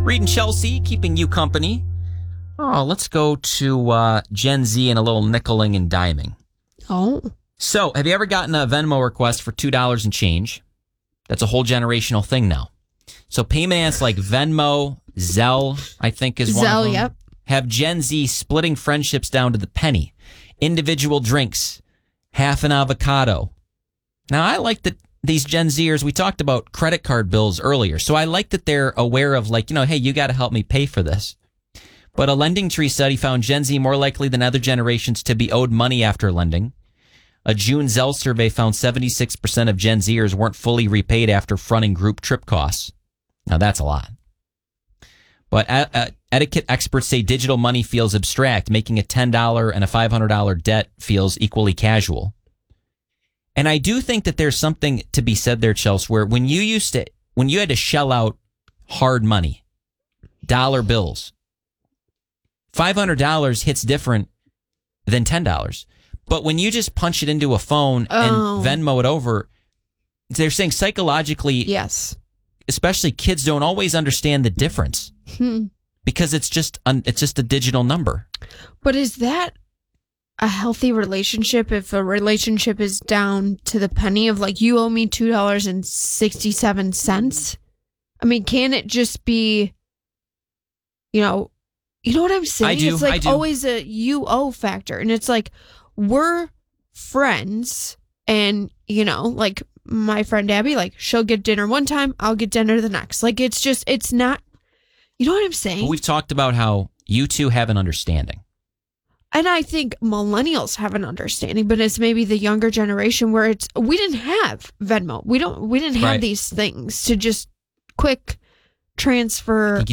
Reed and Chelsea keeping you company. Oh, let's go to Gen Z and a little nickeling and diming. Oh. So, have you ever gotten a Venmo request for $2 and change? That's a whole generational thing now. So, payment apps like Venmo, Zelle, I think is one of them. Yep. Have Gen Z splitting friendships down to the penny. Individual drinks, half an avocado. Now, I like that these Gen Zers, we talked about credit card bills earlier, so I like that they're aware of hey, you got to help me pay for this. But a Lending Tree study found Gen Z more likely than other generations to be owed money after lending. A June Zelle survey found 76% of Gen Zers weren't fully repaid after fronting group trip costs. Now, that's a lot. But etiquette experts say digital money feels abstract, making a $10 and a $500 debt feels equally casual. And I do think that there's something to be said there, Chelsea, where when you had to shell out hard money, dollar bills, $500 hits different than $10. But when you just punch it into a phone and Venmo it over, they're saying psychologically, yes, especially kids don't always understand the difference because it's just a digital number. But is that a healthy relationship if a relationship is down to the penny of you owe me $2.67? I mean, can it just be, you know what I'm saying? I do. It's always a you owe factor. And it's we're friends and, my friend Abby, she'll get dinner one time, I'll get dinner the next. It's not, you know what I'm saying? But we've talked about how you two have an understanding. And I think millennials have an understanding, but it's maybe the younger generation where we didn't have Venmo. We didn't have these things to just quick transfer